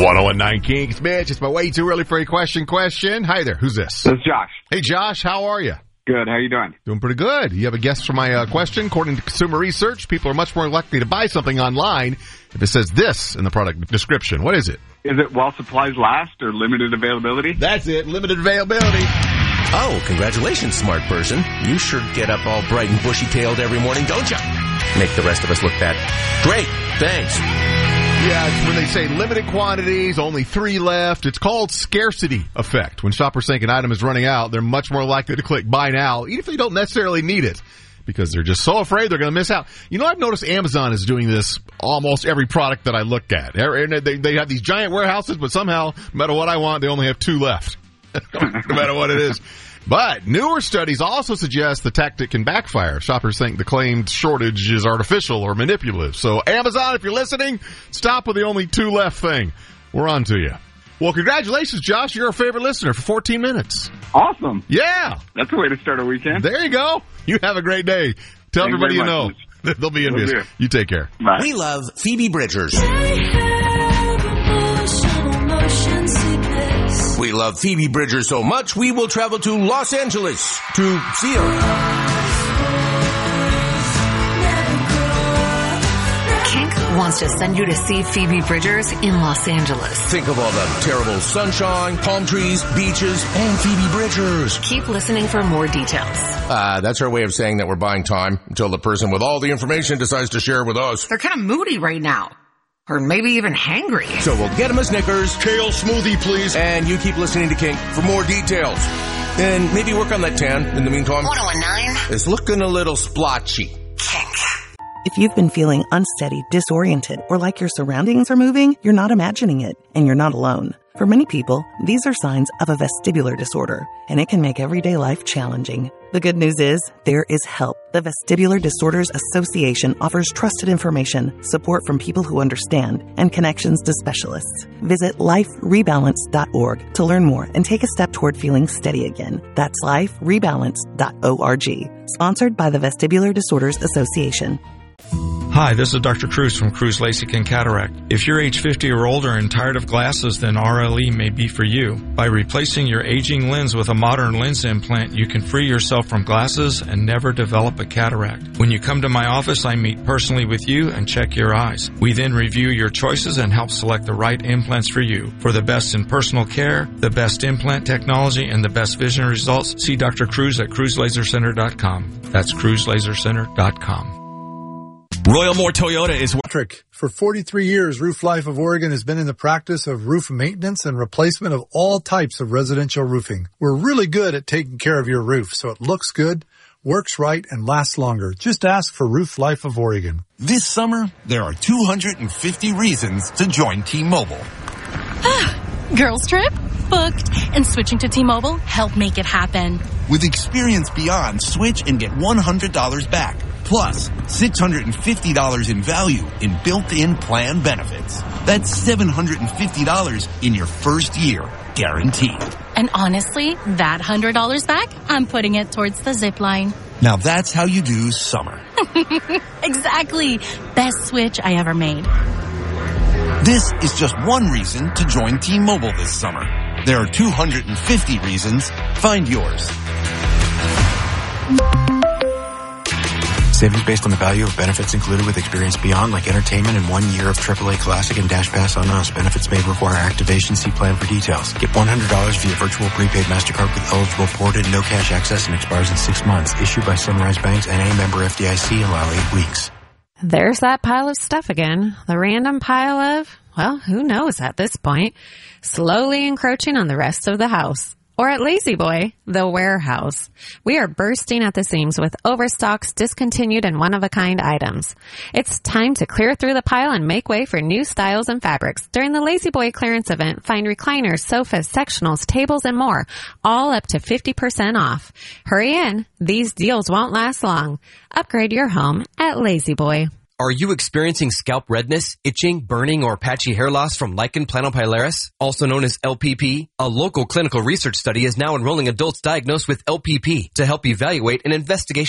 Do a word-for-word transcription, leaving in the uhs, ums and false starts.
one oh one nine Kings. Mitch, it's my way too early for a question question. Hi there. Who's this? This is Josh. Hey, Josh. How are you? Good. How you doing? Doing pretty good. You have a guess for my uh, question? According to consumer research, people are much more likely to buy something online if it says this in the product description. What is it? Is it while supplies last or limited availability? That's it. Limited availability. Oh, congratulations, smart person. You sure get up all bright and bushy-tailed every morning, don't you? Make the rest of us look bad. Great. Thanks. Yeah, it's when they say limited quantities, only three left. It's called scarcity effect. When shoppers think an item is running out, they're much more likely to click buy now, even if they don't necessarily need it, because they're just so afraid they're going to miss out. You know, I've noticed Amazon is doing this almost every product that I look at. They, they have these giant warehouses, but somehow, no matter what I want, they only have two left, no matter what it is. But newer studies also suggest the tactic can backfire. Shoppers think the claimed shortage is artificial or manipulative. So Amazon, if you're listening, stop with the only two left thing. We're on to you. Well, congratulations, Josh. You're our favorite listener for fourteen minutes. Awesome. Yeah. That's a way to start a weekend. There you go. You have a great day. Tell Thanks everybody you very know. much. They'll be envious. Will do. You take care. Bye. We love Phoebe Bridgers. We love Phoebe Bridgers so much, we will travel to Los Angeles to see her. Kink wants to send you to see Phoebe Bridgers in Los Angeles. Think of all the terrible sunshine, palm trees, beaches, and Phoebe Bridgers. Keep listening for more details. Uh, that's our way of saying that we're buying time until the person with all the information decides to share with us. They're kind of moody right now. Or maybe even hangry. So we'll get him a Snickers. Kale smoothie, please. And you keep listening to Kink for more details. And maybe work on that tan in the meantime. one oh one nine It's looking a little splotchy. Kink. If you've been feeling unsteady, disoriented, or like your surroundings are moving, you're not imagining it, and you're not alone. For many people, these are signs of a vestibular disorder, and it can make everyday life challenging. The good news is, there is help. The Vestibular Disorders Association offers trusted information, support from people who understand, and connections to specialists. Visit life rebalance dot org to learn more and take a step toward feeling steady again. That's life rebalance dot org. Sponsored by the Vestibular Disorders Association. Hi, this is Doctor Cruz from Cruz LASIK and Cataract. If you're age fifty or older and tired of glasses, then R L E may be for you. By replacing your aging lens with a modern lens implant, you can free yourself from glasses and never develop a cataract. When you come to my office, I meet personally with you and check your eyes. We then review your choices and help select the right implants for you. For the best in personal care, the best implant technology, and the best vision results, see Doctor Cruz at cruz laser center dot com. That's cruz laser center dot com. Royal Moore Toyota is... Patrick, for forty-three years, Roof Life of Oregon has been in the practice of roof maintenance and replacement of all types of residential roofing. We're really good at taking care of your roof so it looks good, works right, and lasts longer. Just ask for Roof Life of Oregon. This summer, there are two hundred fifty reasons to join T-Mobile. Girls trip? Booked. And switching to T-Mobile helped make it happen. With Experience Beyond, switch and get one hundred dollars back. Plus, six hundred fifty dollars in value in built-in plan benefits. That's seven hundred fifty dollars in your first year, guaranteed. And honestly, that one hundred dollars back, I'm putting it towards the zip line. Now that's how you do summer. Exactly. Best switch I ever made. This is just one reason to join T-Mobile this summer. There are two hundred fifty reasons. Find yours. Savings based on the value of benefits included with Experience Beyond, like entertainment and one year of triple A Classic and Dash Pass on us. Benefits may require activation. See plan for details. Get one hundred dollars via virtual prepaid MasterCard with eligible ported, no cash access, and expires in six months. Issued by Sunrise Banks, N A member F D I C, allow eight weeks. There's that pile of stuff again. The random pile of, well, who knows at this point, slowly encroaching on the rest of the house. Or at La-Z-Boy, the warehouse. We are bursting at the seams with overstocks, discontinued, and one-of-a-kind items. It's time to clear through the pile and make way for new styles and fabrics. During the La-Z-Boy clearance event, find recliners, sofas, sectionals, tables, and more, all up to fifty percent off. Hurry in. These deals won't last long. Upgrade your home at La-Z-Boy. Are you experiencing scalp redness, itching, burning, or patchy hair loss from lichen planopilaris, also known as L P P? A local clinical research study is now enrolling adults diagnosed with L P P to help evaluate an investigation